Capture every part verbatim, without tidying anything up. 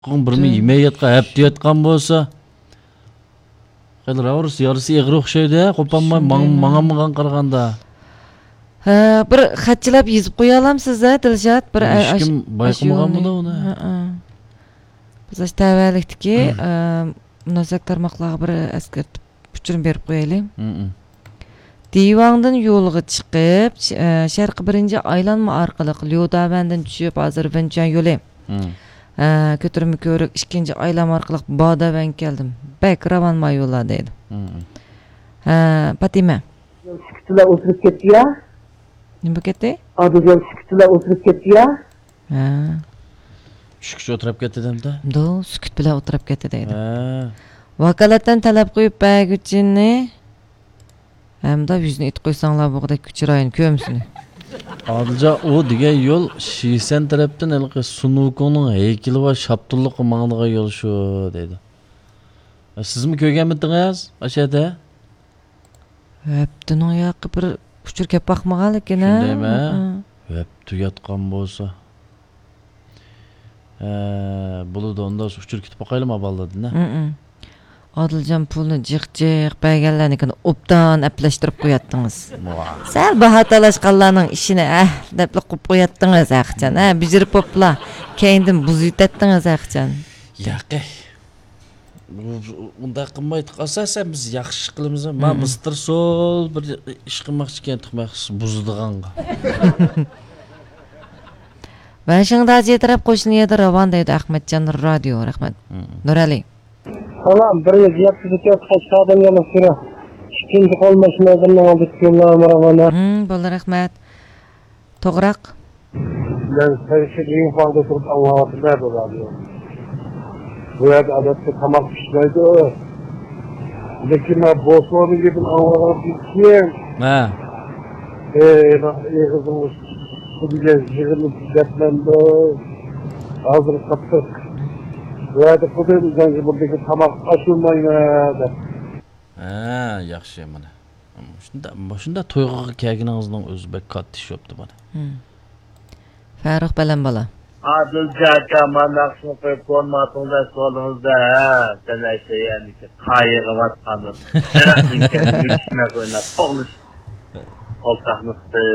bir mi yemeğe yatqa hep diyatqan bolsa. Qaylar ağrısı yarısı egri oxşaydı, qopanmay mağamıgan qaraganda. Ha, bir xatçılap yazıp qo'ya olamsiz ha, Dilshod? Bir hech kim bayqamaganmi da uni? Biz aş tavallikdiki, munosabat tarmoqlarga bir eskartib uchurum berib qo'yaylik. Divandan yo'lga chiqib, sharqi birinchi aylanma orqali Lyodavandan tushib, hozir Vinchon yo'li. Ha, ko'tirma ko'rik ikkinchi aylanma orqali Bodavan keldim. Bak ravanma yo'llar deydi. Ha, Fatima. Çıktılar oturup gitti ya. Nima ketdi? Adıcam çıktılar oturup gitti ya. Ha. Shu kishi o'tirib ketdimda. Do, sukut bilan o'tirib ketdi deydi. Ha. Vakolatdan talab qo'yib bag'uchini hamda yuzini it qo'ysanglar bug'da kuchirayni ko'msini. Adilja o degan yo'l Shisen tarafdan ilqi Sunukoning heykeli va Shaptulliq mangdiga yo'l shu deydi. Sizmi ko'rganmidingiz? Ashada? Hepdin oyoqqa bir puchur kep baqmagan ekan. Shundaymi? Hepdi yotgan bo'lsa. Ha, bo'ladi onda puchur ketib boqaylik avvaldan. Hı. Adiljon pulni jiq-jiq berganlarnikini obdan aplashtirib qo'yatdingiz. Sal baho talashqanlarning ishini ah deb qilib qo'yatdingiz axchan. Ha, bijirib popla. Keyindan buzuytatdingiz axchan. Yaqi. Unda qilmaydi asosan biz yaxshi ish qilamiz. Men Mistir sol bir ish qilmoqchi ekan tuqmoqchi buzdiganga. Va shunda taraf qo'shniyada ravon deydi Ahmadjon radio rahmat. Nurali. Tamam, bir yıl yaptık ya kaçadan yana sıra. İkinci kol maşinasından aldık yollar maravana. Hmm, bol rahmat. To'g'roq. Ben seviştiğim fazla turup Allah'a nerede oluyor? Bu yerde adette tamak pişmeydi. Lakin ben Bosman'ı gibi Allah'a bittim. Ha. Eee, iyi kızımız. Bu bile yığını düzeltmende. Hazır kaptık. Bu yerde kudurumuzdan ki buradaki tamak açılmayın. Ha, yaxshi mana. Shunda, shunda to'yga kelganingizning o'zi bek katta ish bo'pti mana. Farruh bilan bola. Adiljon manaqsini qo'yib ko'rmatingda so'lingizda ha, sen aytsa yani qayig'i vatqandir. Shuna qo'ynab to'g'lish. Oltaqni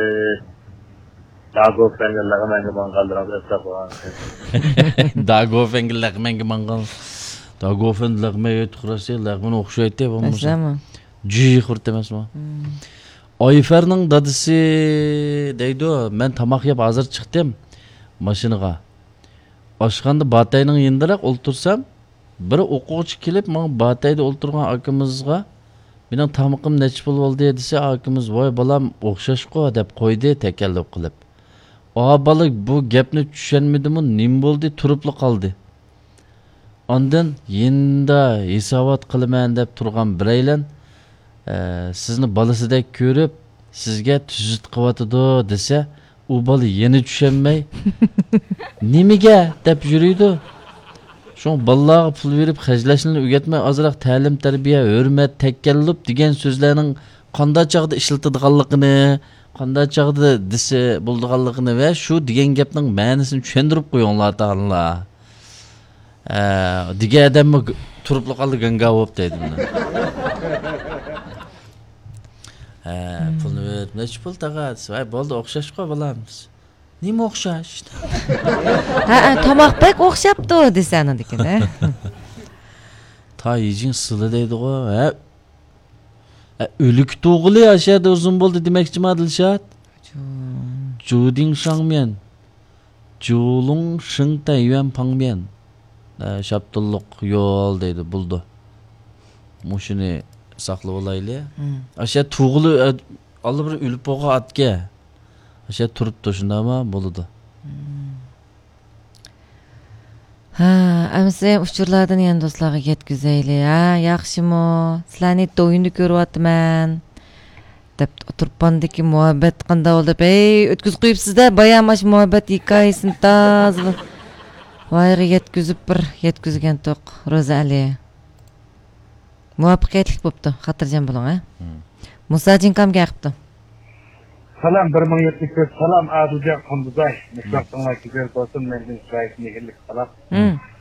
Dago fengillaga menga mangaldirab esab qo'ygan. Dago fengillaga menga mangal. Dago fengillaga menga tuqrasi, lag'mini o'xshaydi bo'lmasa. Maslama. Ji xurt emasmi? Oyferning dadisi deydi, men tamoq yeb hozir chiqdim mashinaga. Oshxonada Batayning yindiroq o'ltirsam, bir o'quvchi kelib, men Batayda o'ltirgan akamizga mening tamoqim nechta pul bo'ldi desa, akamiz voy balam o'xshash-ku deb qo'ydi takalluf qilib. Abalik bu gapni tushunmadimi, nim bo'ldi, turibli qoldi. Ondan yinda hisobot qilaman deb turgan biraylan sizni bolasidek ko'rib, sizga tuzit qilyotidi desa, u bola yana tushunmay, nimaga deb yuriydi. Şu balalarga pul verib xajlashni o'rgatmay, ozroq ta'lim, tarbiya, hurmat, takalluf degan so'zlarning qanday chog'da ishlatilganligini, qanday chog'da desa bo'lganligini va shu degan gapning ma'nosini tushuntirib qo'yinglar ta'ala. Ee, degan odamni turib qoldi ganga bo'lib deydi buni. Ha, pulni ver, nech pul tag'at, voy bo'ldi o'xshashqa bo'lamiz. Nima o'xshash? Ha, tomoq bek o'xshabdi desani degan. Ta yijin sili deydi-ku. Ha. O'lik to'g'li ashada uzun bo'ldi demoqchimi Dilshod? Juding shangmen. Julung shing tayuan pangmen. Shaptulliq yo'l deydi buldi. Mushuni saqlab olayli. Asha to'g'li olib bir o'lib bo'lgan atga. Asha turibdi shundami bo'ladi. Ha, amsa uchurlardan yana do'stlarga yetkazaylik. Ha, yaxshimi? Sizlarni to'yinni ko'ryapman. Deb o'tirpandiki muhabbat qanday bo'ldi? Ey, o'tkazib qo'yibsiz-da, bayamash muhabbat hikoyasini taz. Vayri yetkazib bir yetkazgan to'q Rozali. Muvaffaqiyatli bo'pti. Xotirjam bo'ling, ha. Musajin kamga qilibdi. Salam bir ming yetmish to'rt salam Adiljon Qunduzay. Mushaqdan güzel olsun, mendin şahit nehirlik salam.